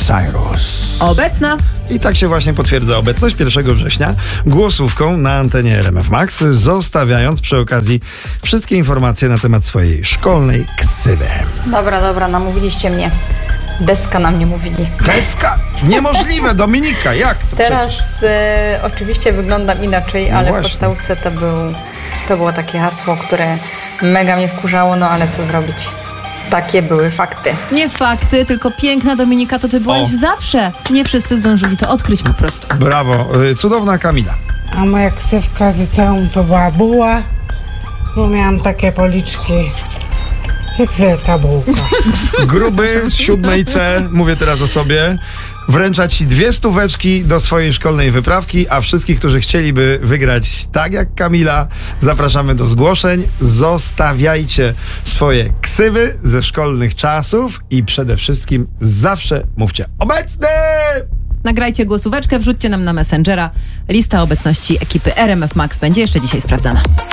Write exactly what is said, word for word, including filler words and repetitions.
Cyrus. Obecna. I tak się właśnie potwierdza obecność pierwszego września głosówką na antenie R M F Max, zostawiając przy okazji wszystkie informacje na temat swojej szkolnej ksywy. Dobra, dobra, namówiliście mnie. Deska na mnie mówili. Deska? Niemożliwe, Dominika, jak to Teraz przecież? e, oczywiście wyglądam inaczej, No ale właśnie. w podstawówce to, był, to było takie hasło, które mega mnie wkurzało, no ale co zrobić? Takie były fakty. Nie fakty, tylko piękna Dominika, to ty byłaś O. zawsze. Nie wszyscy zdążyli to odkryć po prostu. Brawo, y, cudowna Kamila. A moja ksywka z liceum to była buła, bo miałam takie policzki jak wielka bułka. Gruby z siódmej C, mówię teraz o sobie, wręcza ci dwie stóweczki do swojej szkolnej wyprawki, a wszystkich, którzy chcieliby wygrać tak jak Kamila, zapraszamy do zgłoszeń. Zostawiajcie swoje ksywy ze szkolnych czasów i przede wszystkim zawsze mówcie obecny! Nagrajcie głosóweczkę, wrzućcie nam na Messengera. Lista obecności ekipy R M F Max będzie jeszcze dzisiaj sprawdzana.